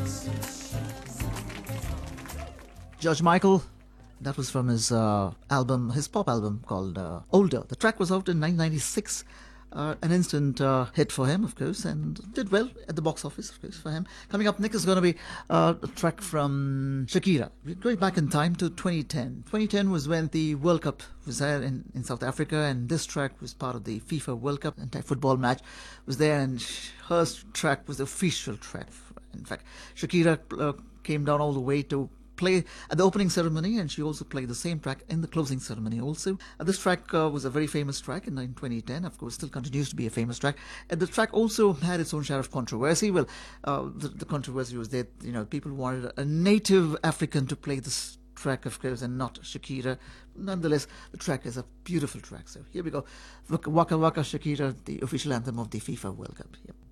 George Michael. That was from his his pop album called Older. The track was out in 1996. An instant hit for him, of course, and did well at the box office, of course, for him. Coming up next is going to be a track from Shakira. We're going back in time to 2010. 2010 was when the World Cup was there in South Africa, and this track was part of the FIFA World Cup anti-football match. Was there, and her track was the official track. In fact, Shakira came down all the way to play at the opening ceremony, and she also played the same track in the closing ceremony also. This track was a very famous track in 2010, of course, still continues to be a famous track. And the track also had its own share of controversy. Well, the controversy was that, people wanted a native African to play this track, of course, and not Shakira. Nonetheless, the track is a beautiful track. So here we go. Waka Waka Shakira, the official anthem of the FIFA World Cup. Yep.